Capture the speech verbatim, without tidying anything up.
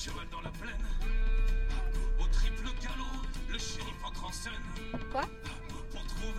cheval dans la plaine. Au triple galop, le shérif entre en scène. Quoi? Pour trouver